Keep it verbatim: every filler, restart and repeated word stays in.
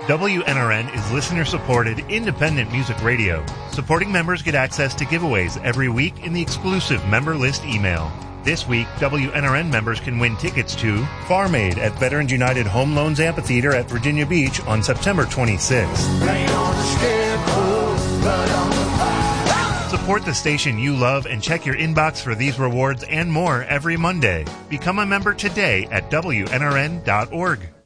W N R N is listener-supported, independent music radio. Supporting members get access to giveaways every week in the exclusive member list email. This week, W N R N members can win tickets to Farm Aid at Veterans United Home Loans Amphitheater at Virginia Beach on September twenty-sixth. Support the station you love and check your inbox for these rewards and more every Monday. Become a member today at W N R N dot org.